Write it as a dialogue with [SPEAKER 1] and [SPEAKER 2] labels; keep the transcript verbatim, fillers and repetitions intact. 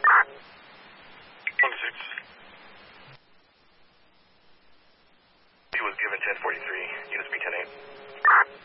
[SPEAKER 1] twenty-six. He was given ten forty-three, U S B ten eight.